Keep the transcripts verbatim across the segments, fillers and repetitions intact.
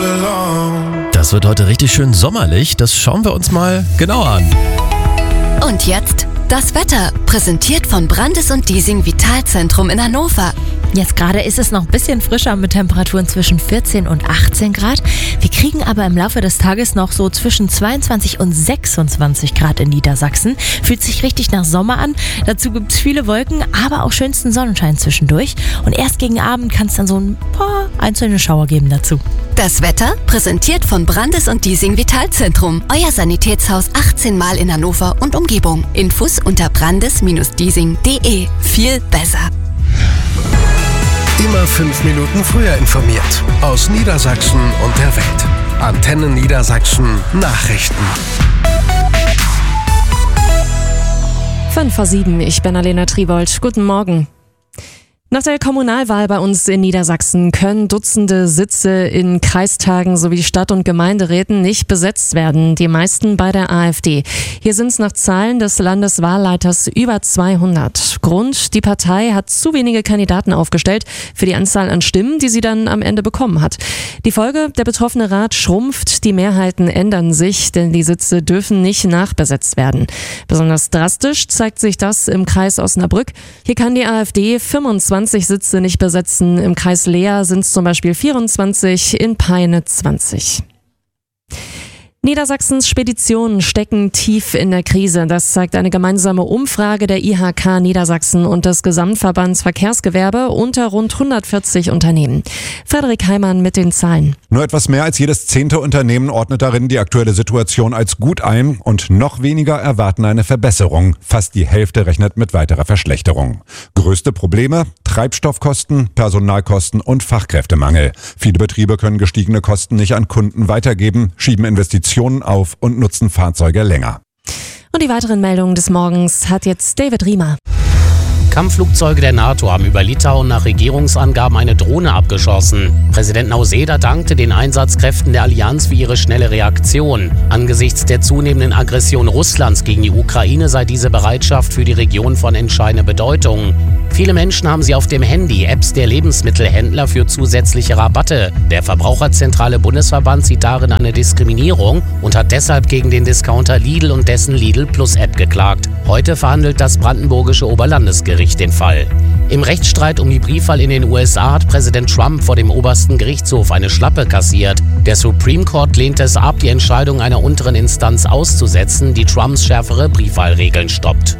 belong. Das wird heute richtig schön sommerlich. Das schauen wir uns mal genauer an. Und jetzt das Wetter, präsentiert von Brandes und Diesing Vitalzentrum in Hannover. Jetzt gerade ist es noch ein bisschen frischer mit Temperaturen zwischen vierzehn und achtzehn Grad. Wir kriegen aber im Laufe des Tages noch so zwischen zweiundzwanzig und sechsundzwanzig Grad in Niedersachsen. Fühlt sich richtig nach Sommer an. Dazu gibt es viele Wolken, aber auch schönsten Sonnenschein zwischendurch. Und erst gegen Abend kann es dann so ein paar einzelne Schauer geben dazu. Das Wetter, präsentiert von Brandes und Diesing Vitalzentrum. Euer Sanitätshaus achtzehn Mal in Hannover und Umgebung. Infos unter brandes Bindestrich diesing Punkt de. Viel besser. Immer fünf Minuten früher informiert. Aus Niedersachsen und der Welt. Antenne Niedersachsen Nachrichten. fünf vor sieben, ich bin Alena Tribold. Guten Morgen. Nach der Kommunalwahl bei uns in Niedersachsen können Dutzende Sitze in Kreistagen sowie Stadt- und Gemeinderäten nicht besetzt werden, die meisten bei der AfD. Hier sind es nach Zahlen des Landeswahlleiters über zweihundert. Grund, die Partei hat zu wenige Kandidaten aufgestellt für die Anzahl an Stimmen, die sie dann am Ende bekommen hat. Die Folge, der betroffene Rat schrumpft, die Mehrheiten ändern sich, denn die Sitze dürfen nicht nachbesetzt werden. Besonders drastisch zeigt sich das im Kreis Osnabrück. Hier kann die AfD fünfundzwanzig Sitze nicht besetzen. Im Kreis Leer sind es zum Beispiel vierundzwanzig, in Peine zwanzig. Niedersachsens Speditionen stecken tief in der Krise. Das zeigt eine gemeinsame Umfrage der I H K Niedersachsen und des Gesamtverbands Verkehrsgewerbe unter rund hundertvierzig Unternehmen. Frederik Heimann mit den Zahlen. Nur etwas mehr als jedes zehnte Unternehmen ordnet darin die aktuelle Situation als gut ein und noch weniger erwarten eine Verbesserung. Fast die Hälfte rechnet mit weiterer Verschlechterung. Größte Probleme: Treibstoffkosten, Personalkosten und Fachkräftemangel. Viele Betriebe können gestiegene Kosten nicht an Kunden weitergeben, schieben Investitionen auf und nutzen Fahrzeuge länger. Und die weiteren Meldungen des Morgens hat jetzt David Riemer. Kampfflugzeuge der NATO haben über Litauen nach Regierungsangaben eine Drohne abgeschossen. Präsident Nauseda dankte den Einsatzkräften der Allianz für ihre schnelle Reaktion. Angesichts der zunehmenden Aggression Russlands gegen die Ukraine sei diese Bereitschaft für die Region von entscheidender Bedeutung. Viele Menschen haben sie auf dem Handy, Apps der Lebensmittelhändler für zusätzliche Rabatte. Der Verbraucherzentrale Bundesverband sieht darin eine Diskriminierung und hat deshalb gegen den Discounter Lidl und dessen Lidl Plus App geklagt. Heute verhandelt das brandenburgische Oberlandesgericht den Fall. Im Rechtsstreit um die Briefwahl in den U S A hat Präsident Trump vor dem obersten Gerichtshof eine Schlappe kassiert. Der Supreme Court lehnte es ab, die Entscheidung einer unteren Instanz auszusetzen, die Trumps schärfere Briefwahlregeln stoppt.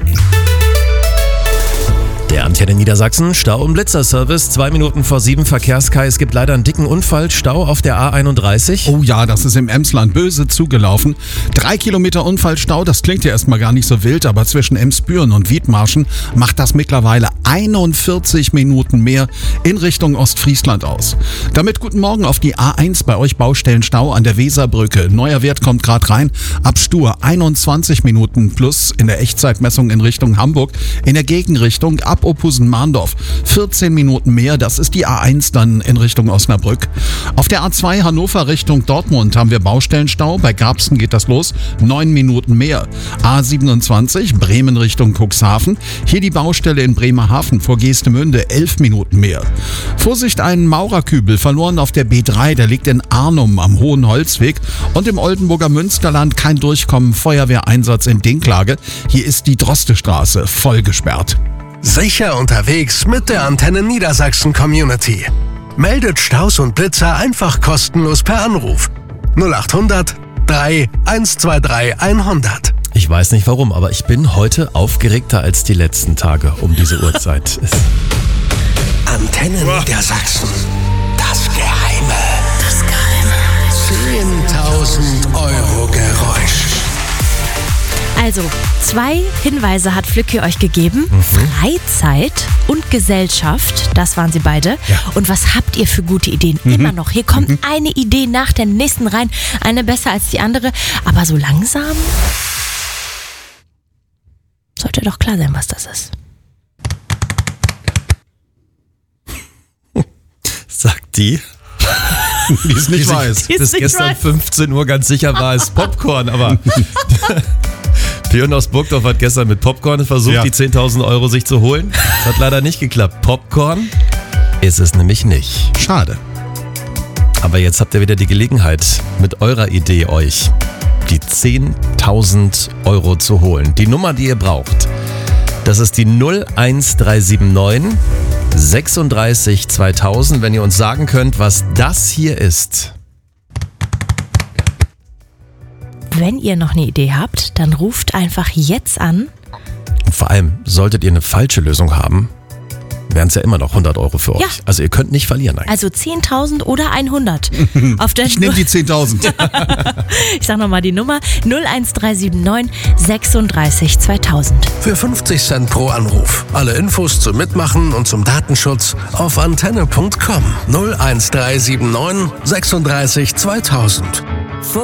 Der Antenne Niedersachsen Stau- und Blitzerservice. Zwei Minuten vor sieben Verkehrskai. Es gibt leider einen dicken Unfall. Stau auf der A einunddreißig. Oh ja, das ist im Emsland böse zugelaufen. Drei Kilometer Unfallstau, das klingt ja erstmal gar nicht so wild, aber zwischen Emsbüren und Wiedmarschen macht das mittlerweile einundvierzig Minuten mehr in Richtung Ostfriesland aus. Damit guten Morgen auf die A eins bei euch Baustellenstau an der Weserbrücke. Neuer Wert kommt gerade rein. Ab Stur einundzwanzig Minuten plus in der Echtzeitmessung in Richtung Hamburg. In der Gegenrichtung ab Opusen-Mahndorf vierzehn Minuten mehr, das ist die A eins dann in Richtung Osnabrück. Auf der A zwei Hannover Richtung Dortmund haben wir Baustellenstau, bei Garbsen geht das los, neun Minuten mehr. A siebenundzwanzig Bremen Richtung Cuxhaven, hier die Baustelle in Bremerhaven vor Geestemünde, elf Minuten mehr. Vorsicht, einen Maurerkübel verloren auf der B drei, der liegt in Arnum am Hohen Holzweg und im Oldenburger Münsterland kein Durchkommen, Feuerwehreinsatz in Dinklage, hier ist die Drostestraße voll gesperrt. Sicher unterwegs mit der Antenne Niedersachsen Community. Meldet Staus und Blitzer einfach kostenlos per Anruf. null achthundert drei eins zwei drei hundert. Ich weiß nicht warum, aber ich bin heute aufgeregter als die letzten Tage um diese Uhrzeit. Antenne Niedersachsen. Das Geheime. Das Geheime. zehntausend Euro Geräusch. Also, zwei Hinweise hat Flücke euch gegeben. Mhm. Freizeit und Gesellschaft, das waren sie beide. Ja. Und was habt ihr für gute Ideen? Mhm. Immer noch. Hier kommt mhm. eine Idee nach der nächsten rein. Eine besser als die andere. Aber so langsam sollte doch klar sein, was das ist. Sagt die, die es nicht weiß. Bis gestern weiß. fünfzehn Uhr ganz sicher war es Popcorn, aber Björn aus Burgdorf hat gestern mit Popcorn versucht, ja. die zehntausend Euro sich zu holen. Das hat leider nicht geklappt. Popcorn ist es nämlich nicht. Schade. Aber jetzt habt ihr wieder die Gelegenheit, mit eurer Idee euch die zehntausend Euro zu holen. Die Nummer, die ihr braucht, das ist die null eins drei sieben neun sechsunddreißig zweitausend. Wenn ihr uns sagen könnt, was das hier ist. Wenn ihr noch eine Idee habt, dann ruft einfach jetzt an. Und vor allem, solltet ihr eine falsche Lösung haben, wären es ja immer noch hundert Euro für euch. Ja. Also ihr könnt nicht verlieren eigentlich. Also zehntausend oder hundert. Auf der Ich nehme die zehntausend. Ich sag nochmal die Nummer null eins drei sieben neun sechsunddreißig zweitausend. Für fünfzig Cent pro Anruf. Alle Infos zum Mitmachen und zum Datenschutz auf antenne punkt com. null eins drei sieben neun sechsunddreißig zweitausend.